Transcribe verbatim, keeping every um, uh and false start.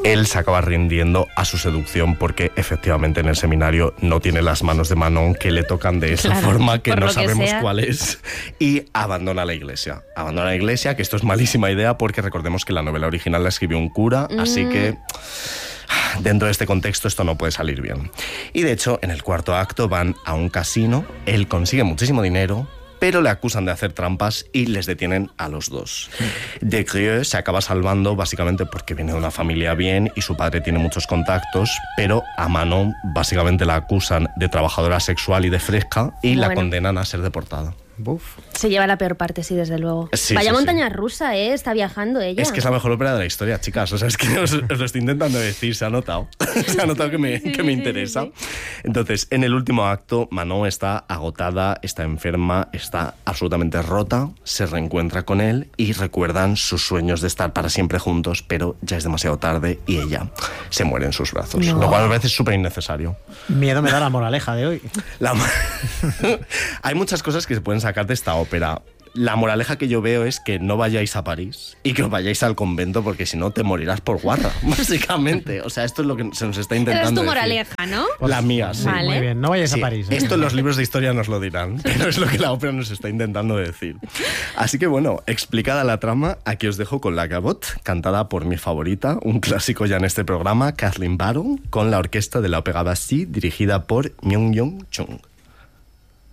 él se acaba rindiendo a su seducción porque efectivamente en el seminario no tiene las manos de Manon que le tocan de esa Claro, forma que por no lo que sabemos sea. cuál es, y abandona la iglesia. Abandona la iglesia, que esto es malísima idea porque recordemos que la novela original la escribió un cura, Mm. así que dentro de este contexto esto no puede salir bien. Y de hecho, en el cuarto acto van a un casino, él consigue muchísimo dinero, pero le acusan de hacer trampas y les detienen a los dos. Desgrieux se acaba salvando básicamente porque viene de una familia bien y su padre tiene muchos contactos, pero a Manon básicamente la acusan de trabajadora sexual y de fresca y la Bueno. condenan a ser deportada. Buf. Se lleva la peor parte, sí, desde luego. Sí, Vaya sí, montaña sí. rusa, ¿eh? Está viajando ella. Es que es la mejor ópera de la historia, chicas. O sea, es que os, os lo estoy intentando decir, se ha notado. Se ha notado que me, Sí, que me sí, interesa. sí, Entonces, en el último acto, Manon está agotada, está enferma, está absolutamente rota, se reencuentra con él y recuerdan sus sueños de estar para siempre juntos, pero ya es demasiado tarde y ella se muere en sus brazos. No. Lo cual me parece súper innecesario. Miedo me da la moraleja de hoy. La... Hay muchas cosas que se pueden sacar de esta ópera. La moraleja que yo veo es que no vayáis a París y que os vayáis al convento porque si no te morirás por guarra, básicamente. O sea, esto es lo que se nos está Esa intentando es tu decir. moraleja, ¿no? La mía, sí. Vale. Muy bien, no vayáis Sí, a París. ¿eh? esto en los libros de historia nos lo dirán, pero es lo que la ópera nos está intentando decir. Así que bueno, explicada la trama, aquí os dejo con La Gavotte, cantada por mi favorita, un clásico ya en este programa, Kathleen Barron, con la orquesta de la Ópera Bastille, dirigida por Myung-Young Chung.